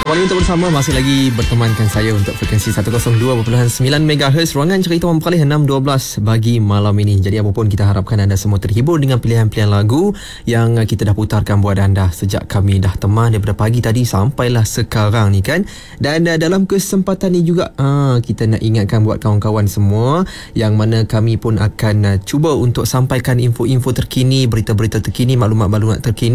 Kembali untuk bersama, masih lagi bertemankan saya untuk frekuensi 102.9 MHz, ruangan cerita orang peralih 6.12 bagi malam ini. Jadi apapun, kita harapkan anda semua terhibur dengan pilihan-pilihan lagu yang kita dah putarkan buat anda sejak kami dah teman daripada pagi tadi sampailah sekarang ni kan. Dan dalam kesempatan ni juga kita nak ingatkan buat kawan-kawan semua yang mana kami pun akan cuba untuk sampaikan info-info terkini, berita-berita terkini, maklumat-maklumat terkini